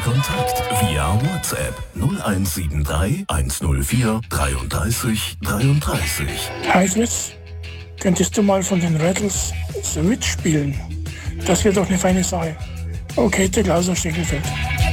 Kontakt via WhatsApp 0173 104 33 33. Hi Fritz, könntest du mal von den Rattles Switch spielen? Das wäre doch eine feine Sache. Okay, der Klaus aus Steckelfeld.